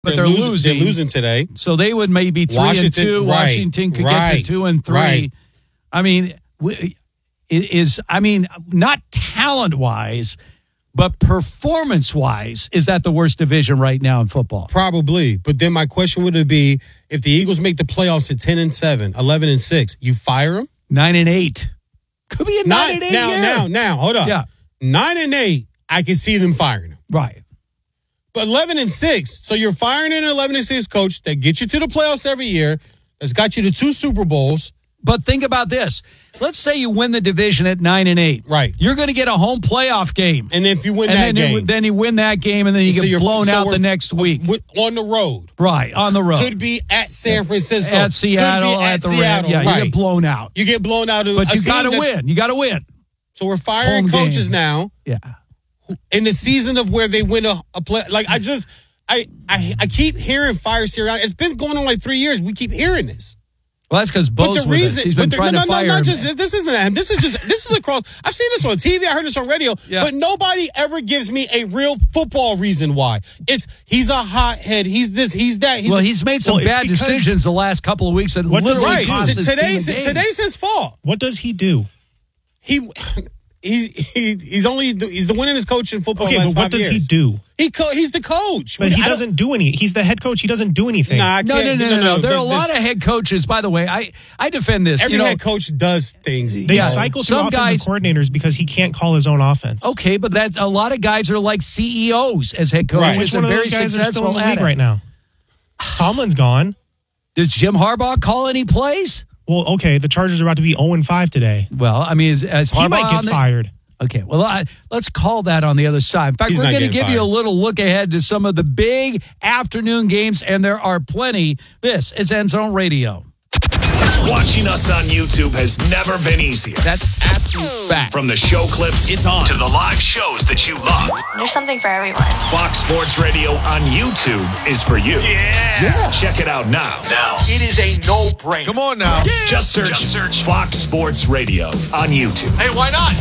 but they're losing. They're losing today. So they would maybe 3-2. Washington could get to 2-3. Right. I mean, not talent-wise, but performance-wise, is that the worst division right now in football? Probably. But then my question would be, if the Eagles make the playoffs at 10-7, 11-6, you fire them? 9-8. Could be a 9-8 year. Now, hold on. Yeah. 9-8, I can see them firing them. Right. But 11-6, so you're firing an 11-6 coach that gets you to the playoffs every year, that's got you to 2 Super Bowls. But think about this. Let's say you win the division at 9-8. Right. You're going to get a home playoff game. And then if you win that game. Then you win that game, and then you get blown out the next week. On the road. Right, on the road. Could be at San Francisco. At Seattle, at the Rams. Yeah, right. You get blown out. You get blown out. But you got to win. You got to win. So we're firing coaches now. Yeah. In the season of where they win a play. Like, I keep hearing fire Sirianni. It's been going on like 3 years. We keep hearing this. Well, that's because Bo's with us. He's been trying to fire him. This isn't him. This is across. I've seen this on TV. I heard this on radio. Yeah. But nobody ever gives me a real football reason why. He's a hothead. He's this. He's that. He's made some bad decisions the last couple of weeks. Today's his fault. What does he do? He's the winningest coach in football. Okay, in the last but what does he do? He's the coach, but he doesn't do any. He's the head coach. He doesn't do anything. No. There are a lot of head coaches. By the way, I defend this. Every head coach does things. They cycle through offensive coordinators because he can't call his own offense. Okay, but that's a lot of guys are like CEOs as head coaches. Right. Which one of those guys are still in the league right now? Tomlin's gone. Does Jim Harbaugh call any plays? Well, okay, the Chargers are about to be 0-5 today. Well, I mean, as Harbaugh he might get fired. Okay, well, let's call that on the other side. In fact, we're going to give you a little look ahead to some of the big afternoon games, and there are plenty. This is End Zone Radio. Watching us on YouTube has never been easier. That's absolute fact. From the show clips to the live shows that you love. There's something for everyone. Fox Sports Radio on YouTube is for you. Yeah. Check it out now. It is a no-brainer. Come on now. Yeah. Just search Fox Sports Radio on YouTube. Hey, why not?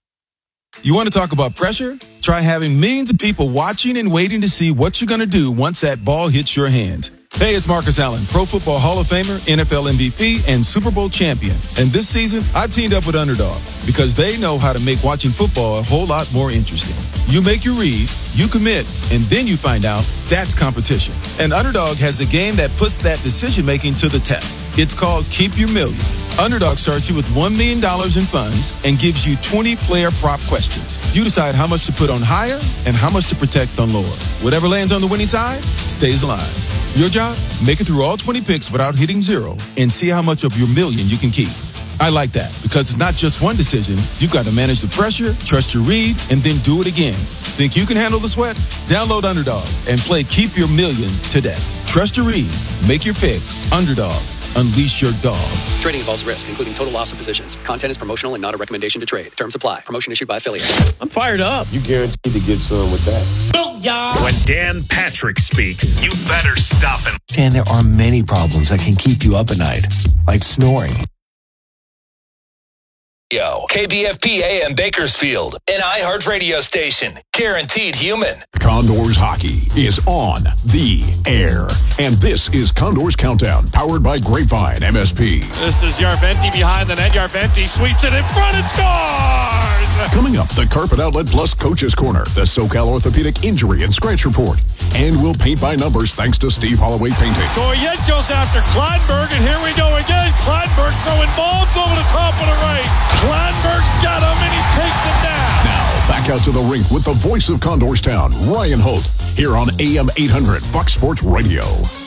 You want to talk about pressure? Try having millions of people watching and waiting to see what you're going to do once that ball hits your hand. Hey, it's Marcus Allen, Pro Football Hall of Famer, NFL MVP, and Super Bowl champion. And this season, I teamed up with Underdog because they know how to make watching football a whole lot more interesting. You make your read, you commit, and then you find out that's competition. And Underdog has the game that puts that decision-making to the test. It's called Keep Your Million. Underdog starts you with $1 million in funds and gives you 20 player prop questions. You decide how much to put on higher and how much to protect on lower. Whatever lands on the winning side stays alive. Your job? Make it through all 20 picks without hitting zero and see how much of your million you can keep. I like that because it's not just one decision. You've got to manage the pressure, trust your read, and then do it again. Think you can handle the sweat? Download Underdog and play Keep Your Million today. Trust your read. Make your pick. Underdog. Unleash your dog. Trading involves risk, including total loss of positions. Content is promotional and not a recommendation to trade. Terms apply. Promotion issued by affiliate. I'm fired up. You guaranteed to get some with that. Booyah! When Dan Patrick speaks, you better stop him. Dan, there are many problems that can keep you up at night, like snoring. KBFP AM Bakersfield, an iHeart radio station. Guaranteed human. Condors Hockey is on the air. And this is Condors Countdown, powered by Grapevine MSP. This is Yarventi behind the net. Yarventi sweeps it in front and scores! Coming up, the Carpet Outlet Plus Coach's Corner, the SoCal Orthopedic Injury and Scratch Report. And we'll paint by numbers thanks to Steve Holloway Painting. Goyette goes after Kleinberg, and here we go again. Kleinberg throwing bombs over the top of the right. Kleinberg's got him, and he takes him down. Now, back out to the rink with the voice of Condorstown, Ryan Holt, here on AM 800 Fox Sports Radio.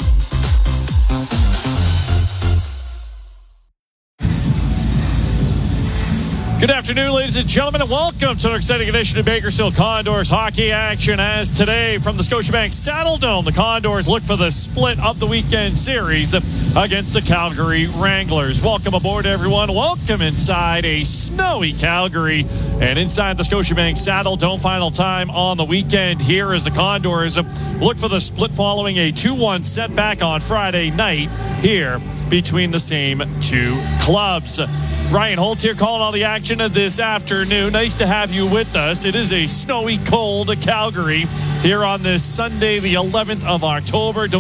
Good afternoon, ladies and gentlemen, and welcome to an exciting edition of Bakersfield Condors hockey action. As today from the Scotiabank Saddle Dome, the Condors look for the split of the weekend series against the Calgary Wranglers. Welcome aboard, everyone. Welcome inside a snowy Calgary and inside the Scotiabank Saddle Dome. Final time on the weekend here as the Condors look for the split following a 2-1 setback on Friday night here between the same two clubs. Ryan Holt here calling all the action of this afternoon. Nice to have you with us. It is a snowy, cold Calgary here on this Sunday, the 11th of October.